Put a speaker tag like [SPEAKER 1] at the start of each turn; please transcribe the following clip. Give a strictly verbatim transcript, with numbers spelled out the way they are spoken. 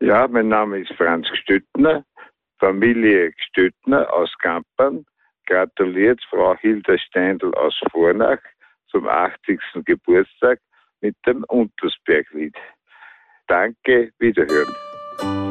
[SPEAKER 1] Ja, mein Name ist Franz Gstüttner, Familie Gstüttner aus Gampern. Gratuliert Frau Hilda Steindl aus Vornach zum achtzigsten Geburtstag mit dem Untersberglied. Danke, wiederhören.